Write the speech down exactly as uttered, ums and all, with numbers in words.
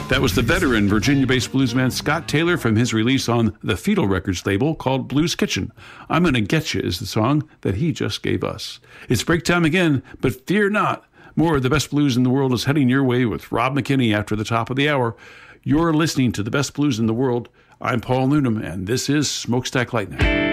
That was the veteran Virginia-based bluesman Scott Taylor from his release on the Fetal Records label called Blues Kitchen. I'm Gonna Getcha is the song that he just gave us. It's break time again, but fear not. More of the best blues in the world is heading your way with Rob McKinney after the top of the hour. You're listening to the best blues in the world. I'm Paul Noonan, and this is Smokestack Lightning.